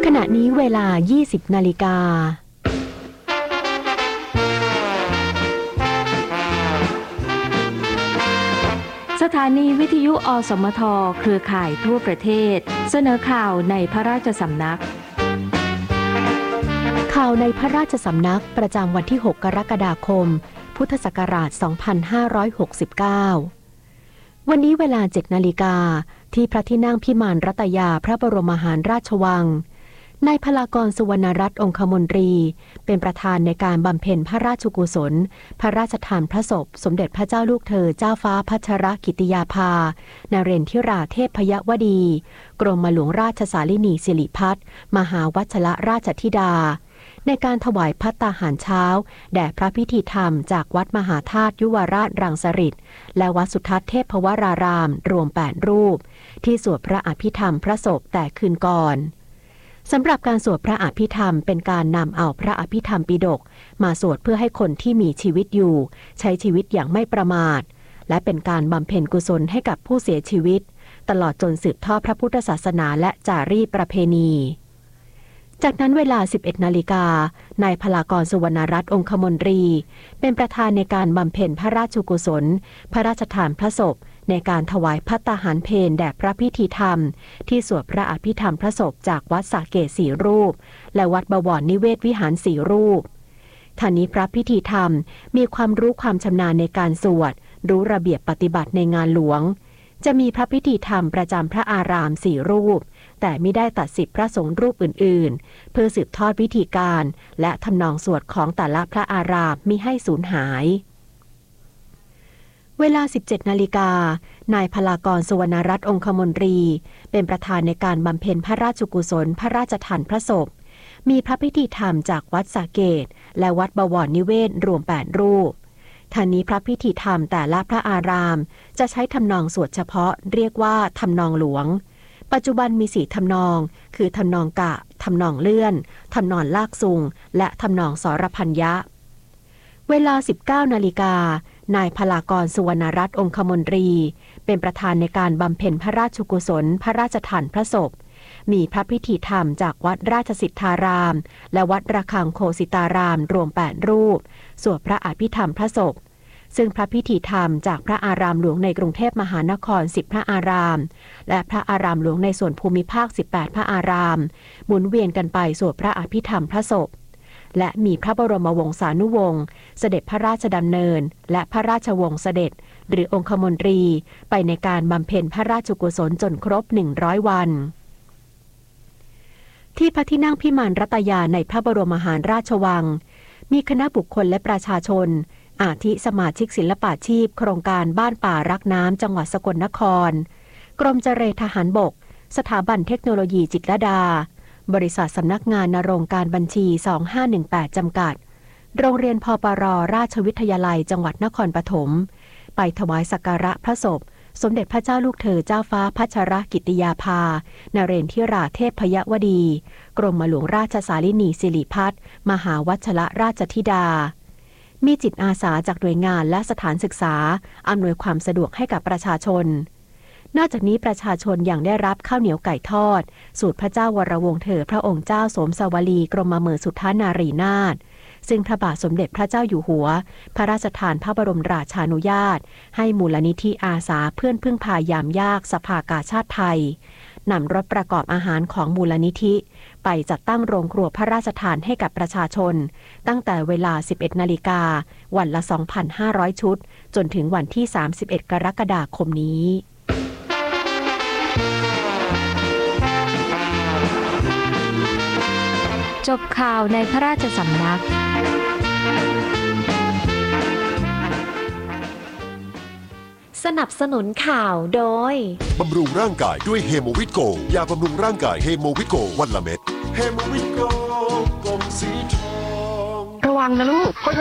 ขณะนี้เวลา 20 นาฬิกาสถานีวิทยุอสมทเครือข่ายทั่วประเทศเสนอข่าวในพระราชสำนักข่าวในพระราชสำนักประจำวันที่ 6 กรกฎาคม พุทธศักราช 2569 วันนี้เวลา 7 นาฬิกาที่พระที่นั่งพิมานรัตยาพระบรมมหาราชวังนายพลากร สุวรรณรัตน์องคมนตรีเป็นประธานในการบำเพ็ญพระราชกุศลพระราชทานพระศพสมเด็จพระเจ้าลูกเธอเจ้าฟ้าพัชรกิติยาภานเรนทิราเทพยวดีกรมหลวงราชสารินีสิริพัฒน์มหาวัชรราชธิดาในการถวายภัตตาหารเช้าแด่พระพิธีธรรมจากวัดมหาธาตุยุวราชรังสฤษฎ์และวัดสุทัศน์เทพวรารามรวม 8 รูปที่สวดพระอภิธรรมพระศพแต่คืนก่อนสำหรับการสวดพระอภิธรรมเป็นการนำเอาพระอภิธรรมปิฎกมาสวดเพื่อให้คนที่มีชีวิตอยู่ใช้ชีวิตอย่างไม่ประมาทและเป็นการบำเพ็ญกุศลให้กับผู้เสียชีวิตตลอดจนสืบทอดพระพุทธศาสนาและจารีตประเพณีจากนั้นเวลา 11 นาฬิกานายพลากร สุวรรณรัตน์องคมนตรีเป็นประธานในการบำเพ็ญพระราชกุศลพระราชทานพระศพในการถวายภัตตาหารเพลแด่พระพิธีธรรมที่สวดพระอภิธรรมพระศพจากวัดสระเกษ4 รูปและวัดบวรนิเวศวิหาร 4 รูปท่านนี้พระพิธีธรรมมีความรู้ความชำนาญในการสวดรู้ระเบียบปฏิบัติในงานหลวงจะมีพระพิธีธรรมประจำพระอาราม 4 รูปแต่ไม่ได้ตัดสิทธิพระสงฆ์รูปอื่นๆเพื่อสืบทอดวิธีการและทำนองสวดของแต่ละพระอารามมิให้สูญหายเวลา 17 นาฬิกานายพลากร สุวรรณรัตน์องคมนตรีเป็นประธานในการบำเพ็ญพระราชกุศลพระราชทานพระศพมีพระพิธีธรรมจากวัดสระเกษและวัดบวรนิเวศรวม 8 รูปท่านี้พระพิธีธรรมแต่ละพระอารามจะใช้ทำนองสวดเฉพาะเรียกว่าทำนองหลวงปัจจุบันมี4ทำนองคือทำนองกะทำนองเลื่อนทำนองลากซุงและทำนองสรพัญญะเวลา 19 นาฬิกานายพลากร สุวรรณรัตน์องคมนตรีเป็นประธานในการบำเพ็ญพระราชกุศลพระราชทานพระศพมีพระพิธีธรรมจากวัดราชสิทธารามและวัดระฆังโคสิตารามรวม 8 รูปสวดพระอภิธรรมพระศพซึ่งพระพิธีธรรมจากพระอารามหลวงในกรุงเทพมหานคร10 พระอารามและพระอารามหลวงในส่วนภูมิภาค18 พระอารามหมุนเวียนกันไปสวดพระอภิธรรมพระศพและมีพระบรมวงศานุวงศ์เสด็จพระราชดำเนินและพระราชวงศ์เสด็จหรือองคมนตรีไปในการบำเพ็ญพระราชกุศลจนครบ100 วันที่พระที่นั่งพิมานรัตยาในพระบรมมหาราชวังมีคณะบุคคลและประชาชนอาทิสมาชิกศิลปาชีพโครงการบ้านป่ารักน้ำจังหวัดสกลนครกรมเจรทหารบกสถาบันเทคโนโลยีจิตรลดาบริษัทสำนักงานณรงค์การบัญชี 2518 จำกัดโรงเรียนพปร.ราชวิทยาลัยจังหวัดนครปฐมไปถวายสักการะพระศพสมเด็จพระเจ้าลูกเธอเจ้าฟ้าพัชรกิติยาภานเรนทิราเทพยวดีกรมหลวงราชสารินีสิริพัฒน์มหาวัชรราชธิดามีจิตอาสาจากหน่วยงานและสถานศึกษาอำนวยความสะดวกให้กับประชาชนนอกจากนี้ประชาชนยังได้รับข้าวเหนียวไก่ทอดสูตรพระเจ้าวรวงศ์เธอพระองค์เจ้าสมสวลีกรมเหมินสุทธานารีนาถซึ่งพระบาทสมเด็จพระเจ้าอยู่หัวพระราชทานพระบรมราชานุญาตให้มูลนิธิอาสาเพื่อนพึ่งพายามยากสภากาชาดไทยนำรถประกอบอาหารของมูลนิธิไปจัดตั้งโรงครัวพระราชทานให้กับประชาชนตั้งแต่เวลา 11 นาฬิกาวันละ 2,500 ชุดจนถึงวันที่ 31 กรกฎาคมนี้จบข่าวในพระราชสำนักสนับสนุนข่าวโดยบำรุงร่างกายด้วยเฮโมวิตโกยาบำรุงร่างกายเฮโมวิตโกวันละเม็ดเฮโมวิตโกกลมสีทองระวังนะลูก